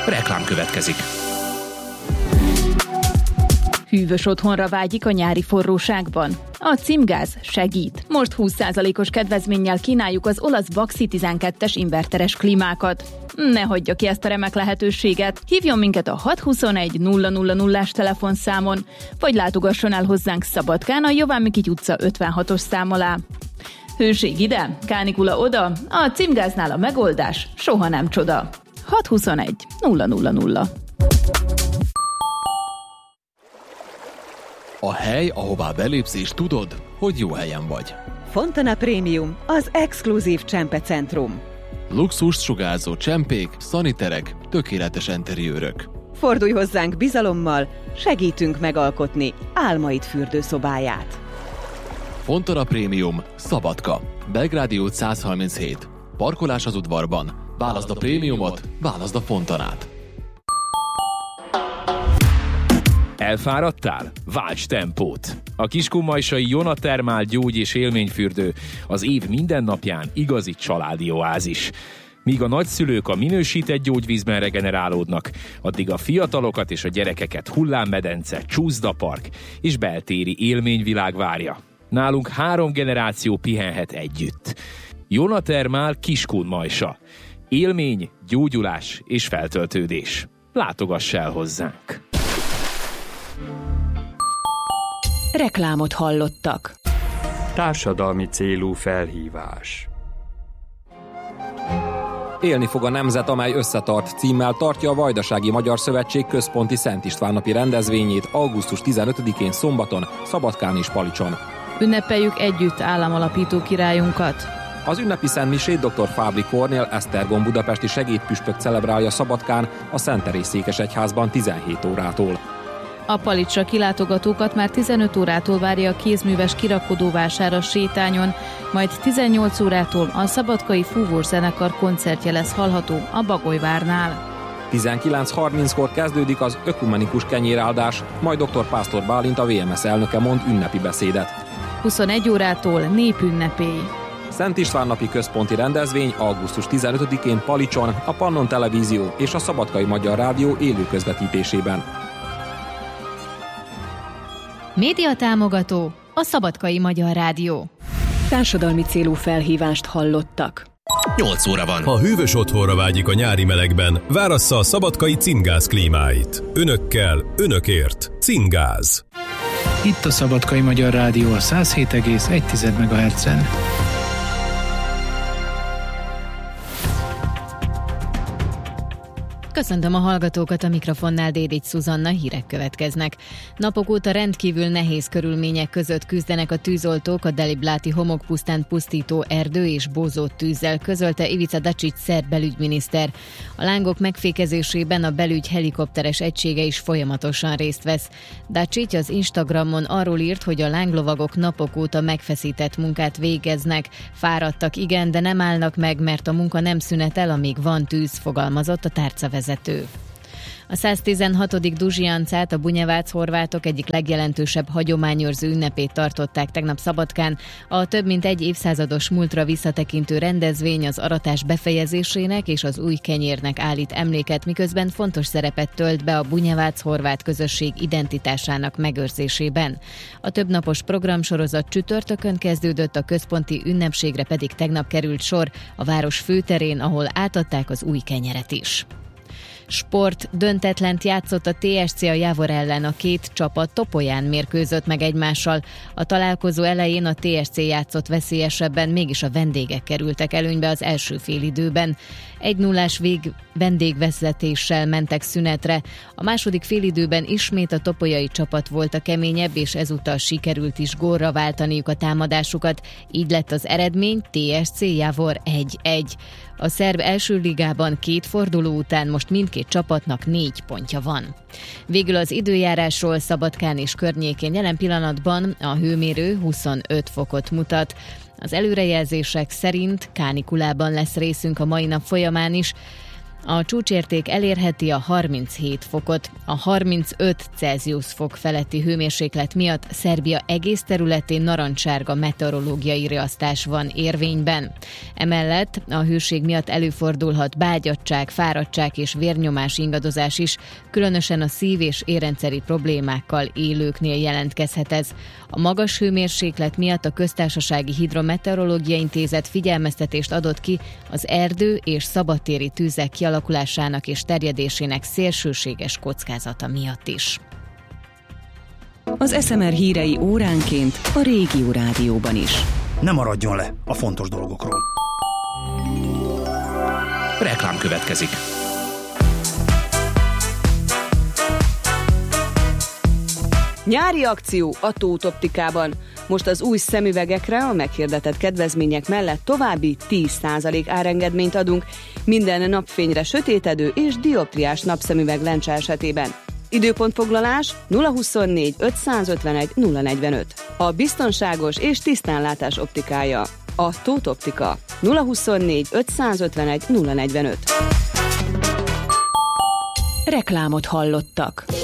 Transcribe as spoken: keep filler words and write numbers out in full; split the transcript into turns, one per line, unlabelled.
Reklám következik.
Hűvös otthonra vágyik a nyári forróságban? A Címgáz segít. Most húsz százalékos kedvezménnyel kínáljuk az olasz Baxi tizenkettes inverteres klímákat. Ne hagyja ki ezt a remek lehetőséget. Hívjon minket a hat huszonegy nulla nulla nullás telefonszámon, vagy látogasson el hozzánk Szabadkán a Jován Mikity utca ötvenhatos szám alá. Hőség ide, kánikula oda, a Címgáznál a megoldás soha nem csoda. hat huszonegy nulla nulla nulla.
A hely, ahová belépsz és tudod, hogy jó helyen vagy.
Fontana Premium, az exkluzív csempecentrum.
Luxust sugárzó csempék, szaniterek, tökéletes enteriőrök.
Fordulj hozzánk bizalommal, segítünk megalkotni álmaid fürdőszobáját.
Fontana Premium, Szabadka, Belgrádi út száz harminchét. Parkolás az udvarban. Válaszd a prémiumot, válaszd a Fontanát.
Elfáradtál? Válts tempót! A kiskunmajsai Jona Thermal gyógy- és élményfürdő az év minden napján igazi családi oázis. Míg a nagyszülők a minősített gyógyvízben regenerálódnak, addig a fiatalokat és a gyerekeket hullámmedence, csúszdapark és beltéri élményvilág várja. Nálunk három generáció pihenhet együtt. Jona Thermal Kiskunmajsa. Élmény, gyógyulás és feltöltődés. Látogass el hozzánk!
Reklámot hallottak.
Társadalmi célú felhívás.
Élni fog a nemzet, amely összetart címmel tartja a Vajdasági Magyar Szövetség központi Szent István-napi rendezvényét augusztus tizenötödikén szombaton, Szabadkán és Palicson.
Ünnepeljük együtt államalapító királyunkat.
Az ünnepi szentmisét dr. Fábri Kornél Esztergom budapesti segédpüspök celebrálja Szabadkán a Szent Teréz székesegyházban tizenhét órától.
A Palicsra kilátogatókat már tizenöt órától várja a kézműves kirakodóvásár a sétányon, majd tizennyolc órától a szabadkai Fúvós zenekar koncertje lesz hallható a Bagolyvárnál.
tizenkilenc harminckor kezdődik az ökumenikus kenyéráldás, majd dr. Pásztor Bálint, a vé em es elnöke mond ünnepi beszédet.
huszonegy órától népünnepély.
Szent István-napi központi rendezvény augusztus tizenötödikén Palicson, a Pannon Televízió és a Szabadkai Magyar Rádió élő közvetítésében.
Média támogató a Szabadkai Magyar Rádió.
Társadalmi célú felhívást hallottak.
nyolc óra van.
Ha hűvös otthonra vágyik a nyári melegben, várassza a szabadkai Címgáz klímáit. Önökkel, önökért. Címgáz.
Itt a Szabadkai Magyar Rádió a száz hét egész egy megahertzen.
Köszöntöm a hallgatókat, a mikrofonnál Dédics Szuzanna, hírek következnek. Napok óta rendkívül nehéz körülmények között küzdenek a tűzoltók a Delibláti homokpusztán pusztító erdő és bózót tűzzel, közölte Ivica Dačić szerb belügyminiszter. A lángok megfékezésében a belügy helikopteres egysége is folyamatosan részt vesz. Dačić az Instagramon arról írt, hogy a lánglovagok napok óta megfeszített munkát végeznek. Fáradtak, igen, de nem állnak meg, mert a munka nem szünetel, amíg van tűz, fogalmazott a tárcavezető. A száztizenhatodik Duzsiancát, a bunyevác horvátok egyik legjelentősebb hagyományőrző ünnepét tartották tegnap Szabadkán. A több mint egy évszázados múltra visszatekintő rendezvény az aratás befejezésének és az új kenyérnek állít emléket, miközben fontos szerepet tölt be a bunyevác horvát közösség identitásának megőrzésében. A többnapos programsorozat csütörtökön kezdődött, a központi ünnepségre pedig tegnap került sor a város főterén, ahol átadták az új kenyeret is. Sport, döntetlent játszott a té es cé a Jávor ellen, a két csapat Topolyán mérkőzött meg egymással. A találkozó elején a té es cé játszott veszélyesebben, mégis a vendégek kerültek előnybe az első félidőben. egy nullás vég vendégvezetéssel mentek szünetre. A második félidőben ismét a topolyai csapat volt a keményebb, és ezúttal sikerült is gólra váltaniuk a támadásukat. Így lett az eredmény té es cé Jávor egy egy. A szerb első ligában két forduló után most mindkét csapatnak négy pontja van. Végül az időjárásról: Szabadkán és környékén jelen pillanatban a hőmérő huszonöt fokot mutat. Az előrejelzések szerint kánikulában lesz részünk a mai nap folyamán is. A csúcsérték elérheti a harminchét fokot. A harmincöt Celsius fok feletti hőmérséklet miatt Szerbia egész területén narancssárga meteorológiai riasztás van érvényben. Emellett a hőség miatt előfordulhat bágyadtság, fáradtság és vérnyomás ingadozás is, különösen a szív- és érrendszeri problémákkal élőknél jelentkezhet ez. A magas hőmérséklet miatt a Köztársasági Hidrometeorológiai Intézet figyelmeztetést adott ki az erdő- és szabadtéri tüzek kialakulásának és terjedésének szélsőséges kockázata miatt is.
Az es em er hírei óránként a Régió Rádióban is.
Ne maradjon le a fontos dolgokról.
Reklám következik.
Nyári akció a Tóth Optikában. Most az új szemüvegekre a meghirdetett kedvezmények mellett további tíz százalék árengedményt adunk minden napfényre sötétedő és dioptriás napszemüveg lencse esetében. Időpontfoglalás nulla huszonnégy ötszázötvenegy nulla negyvenöt. A biztonságos és tisztánlátás optikája. A Tóth Optika. nulla huszonnégy ötszázötvenegy nulla negyvenöt.
Reklámot hallottak.